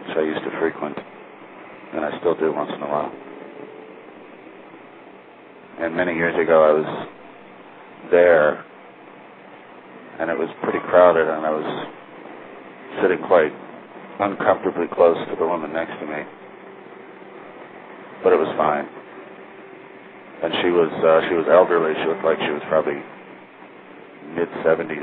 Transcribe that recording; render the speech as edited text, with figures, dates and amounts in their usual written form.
which I used to frequent, and I still do once in a while. And many years ago I was there, and it was pretty crowded, and I was sitting quite uncomfortably close to the woman next to me. But it was fine. And she was elderly. She looked like she was probably mid-70s.